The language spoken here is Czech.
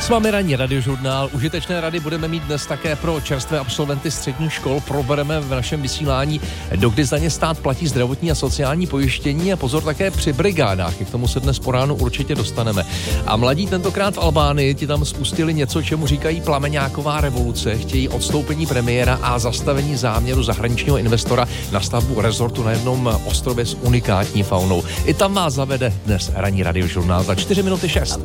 S vámi ranní radiožurnál. Užitečné rady budeme mít dnes také pro čerstvé absolventy středních škol. Probereme v našem vysílání, dokdy za ně stát platí zdravotní a sociální pojištění a pozor také při brigádách. K tomu se dnes po ránu určitě dostaneme. A mladí tentokrát v Albánii ti tam spustili něco, čemu říkají plameňáková revoluce. Chtějí odstoupení premiéra a zastavení záměru zahraničního investora na stavbu rezortu na jednom ostrově s unikátní faunou. I tam vás zavede dnes ranní radiožurnál za 4 minuty 6.